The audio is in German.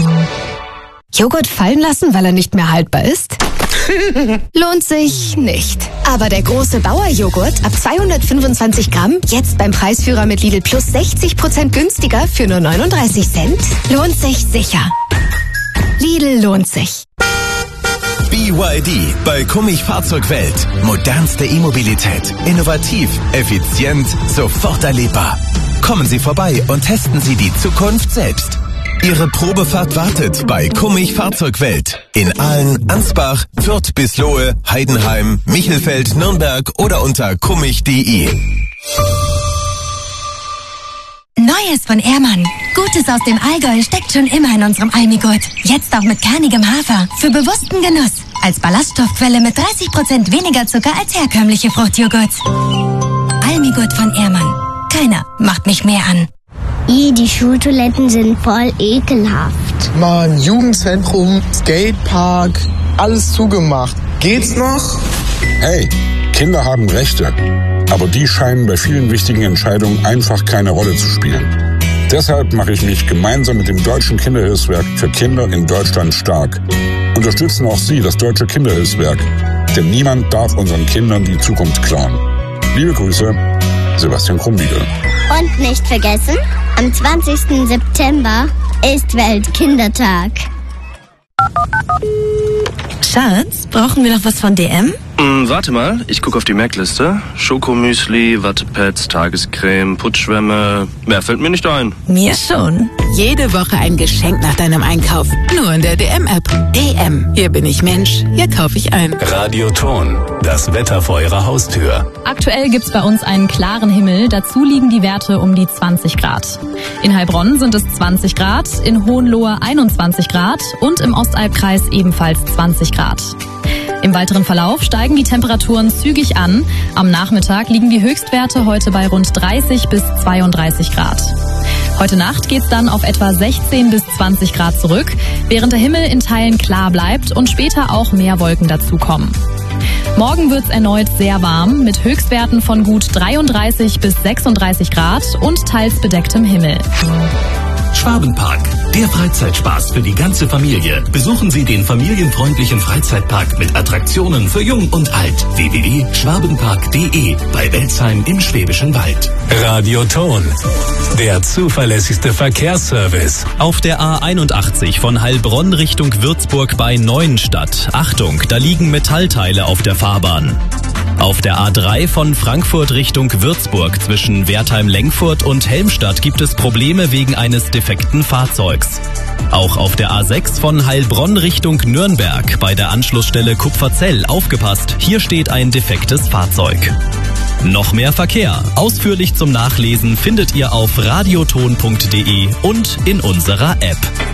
Joghurt fallen lassen, weil er nicht mehr haltbar ist? Lohnt sich nicht. Aber der große Bauer-Joghurt ab 225 Gramm, jetzt beim Preisführer mit Lidl Plus 60% günstiger für nur 39 Cent, lohnt sich sicher. Lidl lohnt sich. BYD bei Kummich Fahrzeugwelt. Modernste E-Mobilität. Innovativ, effizient, sofort erlebbar. Kommen Sie vorbei und testen Sie die Zukunft selbst. Ihre Probefahrt wartet bei Kummich Fahrzeugwelt. In Aalen, Ansbach, Fürth bis Lohe, Heidenheim, Michelfeld, Nürnberg oder unter kummich.de. Neues von Ehrmann. Gutes aus dem Allgäu steckt schon immer in unserem Almigurt. Jetzt auch mit kernigem Hafer. Für bewussten Genuss. Als Ballaststoffquelle mit 30% weniger Zucker als herkömmliche Fruchtjoghurts. Almigurt von Ehrmann. Keiner macht mich mehr an. Die Schultoiletten sind voll ekelhaft. Mann, Jugendzentrum, Skatepark, alles zugemacht. Geht's noch? Hey, Kinder haben Rechte. Aber die scheinen bei vielen wichtigen Entscheidungen einfach keine Rolle zu spielen. Deshalb mache ich mich gemeinsam mit dem Deutschen Kinderhilfswerk für Kinder in Deutschland stark. Unterstützen auch Sie das Deutsche Kinderhilfswerk. Denn niemand darf unseren Kindern die Zukunft klauen. Liebe Grüße, Sebastian Krumbiegel. Und nicht vergessen, am 20. September ist Weltkindertag. Schatz, brauchen wir noch was von DM? Warte mal, ich gucke auf die Merkliste. Schokomüsli, Wattepads, Tagescreme, Putzschwämme. Mehr fällt mir nicht ein. Mir schon. Jede Woche ein Geschenk nach deinem Einkauf. Nur in der DM-App. DM. Hier bin ich Mensch. Hier kaufe ich ein. Radioton. Das Wetter vor Ihrer Haustür. Aktuell gibt's bei uns einen klaren Himmel. Dazu liegen die Werte um die 20 Grad. In Heilbronn sind es 20 Grad, in Hohenlohe 21 Grad und im Ostalbkreis ebenfalls 20 Grad. Im weiteren Verlauf steigen die Temperaturen zügig an. Am Nachmittag liegen die Höchstwerte heute bei rund 30 bis 32 Grad. Heute Nacht geht's dann auf etwa 16 bis 20 Grad zurück, während der Himmel in Teilen klar bleibt und später auch mehr Wolken dazukommen. Morgen wird's erneut sehr warm mit Höchstwerten von gut 33 bis 36 Grad und teils bedecktem Himmel. Schwabenpark, der Freizeitspaß für die ganze Familie. Besuchen Sie den familienfreundlichen Freizeitpark mit Attraktionen für Jung und Alt. www.schwabenpark.de bei Welzheim im Schwäbischen Wald. Radioton, der zuverlässigste Verkehrsservice. Auf der A81 von Heilbronn Richtung Würzburg bei Neuenstadt. Achtung, da liegen Metallteile auf der Fahrbahn. Auf der A3 von Frankfurt Richtung Würzburg zwischen Wertheim-Lengfurt und Helmstadt gibt es Probleme wegen eines defekten Fahrzeugs. Auch auf der A6 von Heilbronn Richtung Nürnberg bei der Anschlussstelle Kupferzell aufgepasst, hier steht ein defektes Fahrzeug. Noch mehr Verkehr, ausführlich zum Nachlesen findet ihr auf radioton.de und in unserer App.